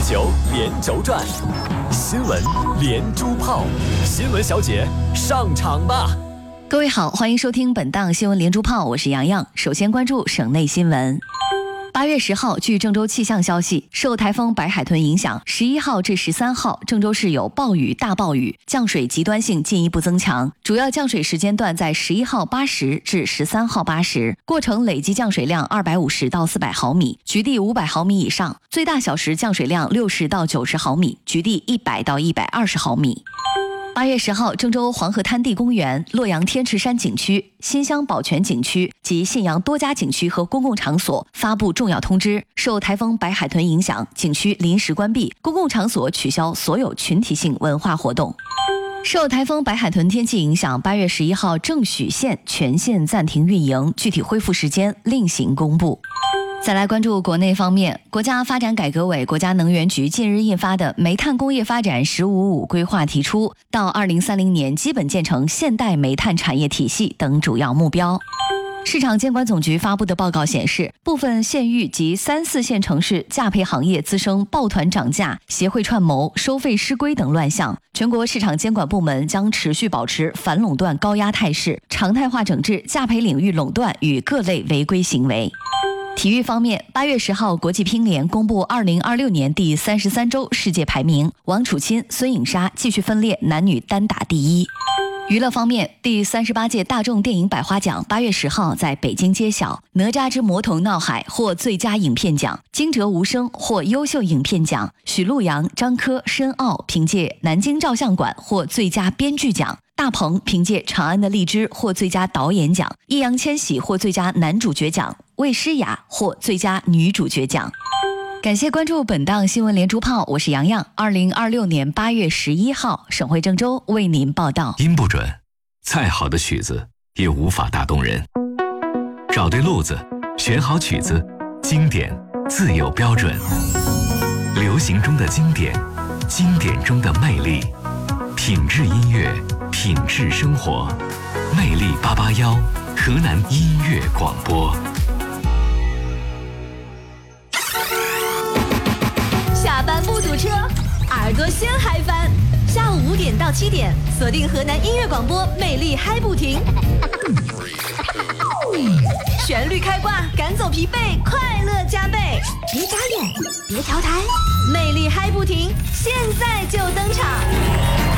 球连轴转，新闻连珠炮，新闻小姐上场吧！ 各位好，欢迎收听本档新闻连珠炮，我是洋洋。首先关注省内新闻。8月10号，据郑州气象消息，受台风白海豚影响，11号至13号，郑州市有暴雨、大暴雨，降水极端性进一步增强。主要降水时间段在11号8时至13号8时，过程累计降水量250到400毫米，局地500毫米以上，最大小时降水量60到90毫米，局地100到120毫米。8月10号，郑州黄河滩地公园、洛阳天池山景区、新乡宝泉景区及信阳多家景区和公共场所发布重要通知，受台风白海豚影响，景区临时关闭，公共场所取消所有群体性文化活动。受台风白海豚天气影响，8月11号郑许县全线暂停运营，具体恢复时间另行公布。再来关注国内方面，国家发展改革委、国家能源局近日印发的《煤炭工业发展“十五五”规划》提出，到2030年基本建成现代煤炭产业体系等主要目标。市场监管总局发布的报告显示，部分县域及3、4线城市价配行业滋生抱团涨价、协会串谋、收费失规等乱象，全国市场监管部门将持续保持反垄断高压态势，常态化整治价配领域垄断与各类违规行为。体育方面，8月10号，国际乒联公布2026年第33周世界排名，王楚钦、孙颖莎继续分列男女单打第一。娱乐方面，第38届大众电影百花奖8月10号在北京揭晓，哪吒之魔童闹海获最佳影片奖，惊蛰无声获优秀影片奖，许陆阳、张科、申奥凭借南京照相馆获最佳编剧奖，大鹏凭借长安的荔枝获最佳导演奖，易烊千玺获最佳男主角奖，魏诗雅获最佳女主角奖。感谢关注本档新闻连珠炮，我是洋洋。2026年8月11号，省会郑州为您报道。 音不准，再好的曲子也无法打动人。找对路子，选好曲子，经典自有标准。流行中的经典，经典中的魅力，品质音乐，品质生活。魅力881，河南音乐广播。 下班不堵车，耳朵先嗨翻。下午5点到7点，锁定河南音乐广播，魅力嗨不停。旋律开挂，赶走疲惫，快乐加倍。别眨眼，别调台，魅力嗨不停，现在就登场。